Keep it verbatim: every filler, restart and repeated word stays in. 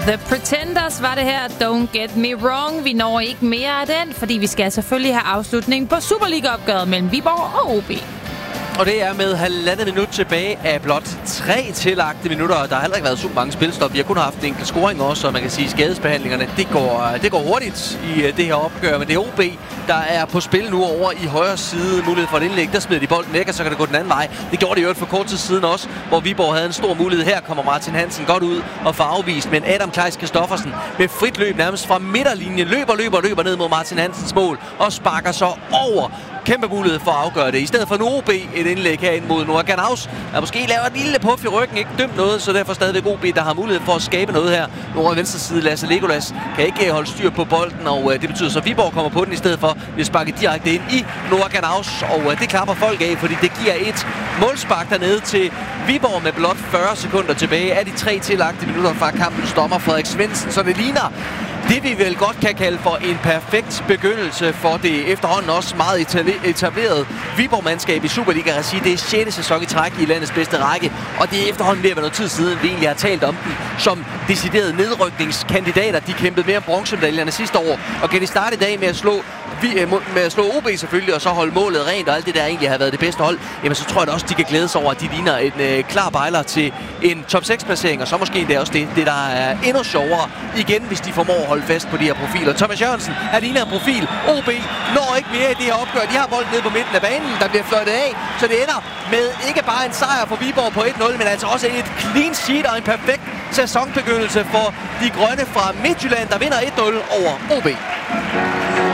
The Pretenders var det her. Don't get me wrong. Vi når ikke mere af den, fordi vi skal selvfølgelig have afslutning på Superliga-opgøret mellem Viborg og O B. Og det er med halvandet minut tilbage af blot tre tillagte minutter. Der har heller ikke været super mange spilstop. Vi har kun haft en enkelt scoring også, og man kan sige, at skadesbehandlingerne, det går, det går hurtigt i det her opgør. Men det er O B, der er på spil nu over i højre side. Mulighed for et indlæg. Der smider de bolden væk, og så kan det gå den anden vej. Det gjorde det jo for kort tid siden også, hvor Viborg havde en stor mulighed. Her kommer Martin Hansen godt ud og får afvist. Men Adam Kleis Christoffersen med frit løb nærmest fra midterlinjen løber, løber, løber ned mod Martin Hansens mål og sparker så over. Kæmpe mulighed for at afgøre det. I stedet for nu O B et indlæg herind mod Noah Ganaus, der måske laver et lille puff i ryggen, ikke dømt noget, så derfor stadigvæk O B, der har mulighed for at skabe noget her. Over i venstre side, Lasse Legolas kan ikke holde styr på bolden, og øh, det betyder så, at Viborg kommer på den i stedet for. Vi sparker direkte ind i Noah Ganaus, og øh, det klapper folk af, fordi det giver et målspark dernede til Viborg med blot fyrre sekunder tilbage af de tre tillagte minutter fra kampens dommer Frederik Svendsen, så det ligner det, vi vel godt kan kalde for en perfekt begyndelse for det efterhånden også meget etableret Viborg-mandskab i Superliga-regi. Det er sjette sæson i træk i landets bedste række, og det er efterhånden ved at være noget tid siden, vi egentlig har talt om dem som deciderede nedrykningskandidater. De kæmpede mere om bronzemedaljerne sidste år, og kan de starte i dag med at slå med at slå O B selvfølgelig, og så holde målet rent, og alt det der egentlig har været det bedste hold, jamen så tror jeg da også, de kan glæde sig over, at de ligner en øh, klar bejler til en top seks-placering, og så måske endda også det, det, der er endnu sjovere igen, hvis de formår at holde fast på de her profiler. Thomas Jørgensen er ligner en profil. O B når ikke mere i det her opgør. De har bolden nede på midten af banen, der bliver fløjtet af, så det ender med ikke bare en sejr for Viborg på et nul, men altså også et clean sheet og en perfekt sæsonbegyndelse for de grønne fra Midtjylland, der vinder et nul over O B.